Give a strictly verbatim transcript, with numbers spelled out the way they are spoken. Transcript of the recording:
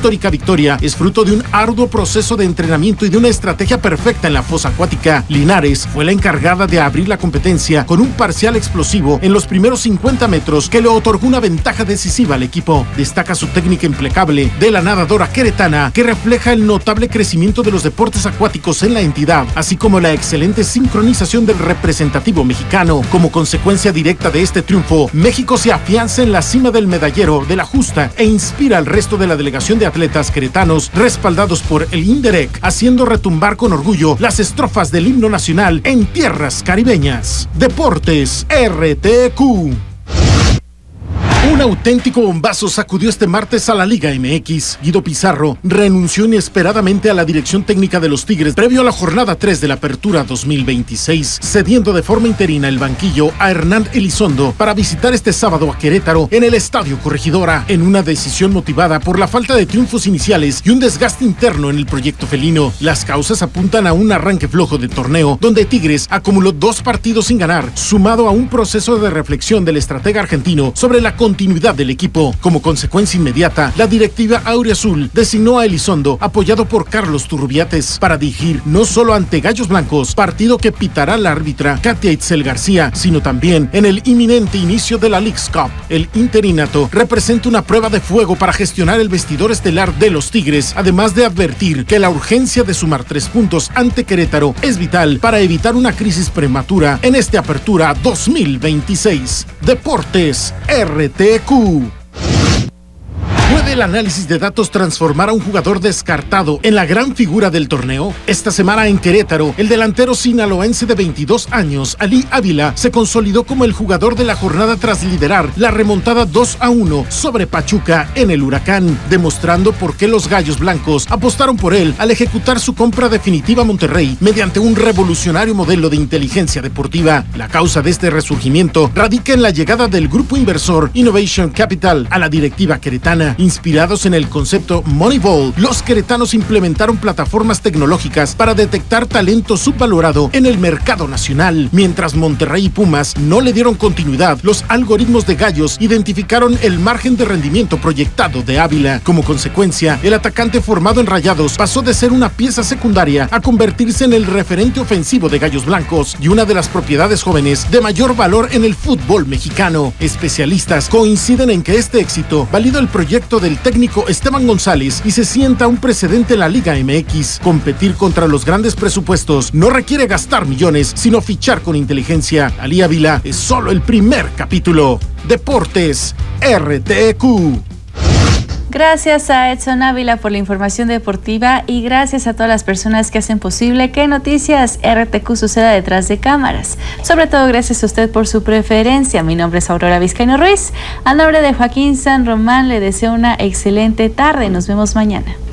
histórica victoria es fruto de un arduo proceso de entrenamiento y de una estrategia perfecta en la fosa acuática. Linares fue la encargada de abrir la competencia con un parcial explosivo en los primeros cincuenta metros que le otorgó una ventaja decisiva al equipo. Destaca su técnica implacable de la nadadora queretana, que refleja el notable crecimiento de los deportes acuáticos en la entidad, así como la excelente sincronización del representativo mexicano. Como consecuencia directa de este triunfo, México se afianza en la cima del medallero de la justa e inspira al resto de la delegación de atletas queretanos respaldados por el INDEREC, haciendo retumbar con orgullo las estrofas del himno nacional en tierras caribeñas. Deportes R T Q. Un auténtico bombazo sacudió este martes a la Liga M X. Guido Pizarro renunció inesperadamente a la dirección técnica de los Tigres previo a la jornada tres de la Apertura dos mil veintiséis, cediendo de forma interina el banquillo a Hernán Elizondo para visitar este sábado a Querétaro en el Estadio Corregidora, en una decisión motivada por la falta de triunfos iniciales y un desgaste interno en el proyecto felino. Las causas apuntan a un arranque flojo del torneo, donde Tigres acumuló dos partidos sin ganar, sumado a un proceso de reflexión del estratega argentino sobre la continuidad del equipo. Como consecuencia inmediata, la directiva auriazul designó a Elizondo, apoyado por Carlos Turrubiates, para dirigir no solo ante Gallos Blancos, partido que pitará la árbitra Katia Itzel García, sino también en el inminente inicio de la Leagues Cup. El interinato representa una prueba de fuego para gestionar el vestidor estelar de los Tigres, además de advertir que la urgencia de sumar tres puntos ante Querétaro es vital para evitar una crisis prematura en esta Apertura dos mil veintiséis. Deportes R T Q. ¿Puede el análisis de datos transformar a un jugador descartado en la gran figura del torneo? Esta semana en Querétaro, el delantero sinaloense de veintidós años, Ali Ávila, se consolidó como el jugador de la jornada tras liderar la remontada dos a uno sobre Pachuca en el Huracán, demostrando por qué los Gallos Blancos apostaron por él al ejecutar su compra definitiva a Monterrey mediante un revolucionario modelo de inteligencia deportiva. La causa de este resurgimiento radica en la llegada del grupo inversor Innovation Capital a la directiva queretana. Inspirados en el concepto Moneyball, los queretanos implementaron plataformas tecnológicas para detectar talento subvalorado en el mercado nacional. Mientras Monterrey y Pumas no le dieron continuidad, los algoritmos de Gallos identificaron el margen de rendimiento proyectado de Ávila. Como consecuencia, el atacante formado en Rayados pasó de ser una pieza secundaria a convertirse en el referente ofensivo de Gallos Blancos y una de las propiedades jóvenes de mayor valor en el fútbol mexicano. Especialistas coinciden en que este éxito valida el proyecto del técnico Esteban González y se sienta un precedente en la Liga M X. Competir contra los grandes presupuestos no requiere gastar millones, sino fichar con inteligencia. Ali Ávila es solo el primer capítulo. Deportes R T Q. Gracias a Edson Ávila por la información deportiva y gracias a todas las personas que hacen posible que Noticias R T Q suceda detrás de cámaras. Sobre todo gracias a usted por su preferencia. Mi nombre es Aurora Vizcaíno Ruiz. A nombre de Joaquín San Román le deseo una excelente tarde. Nos vemos mañana.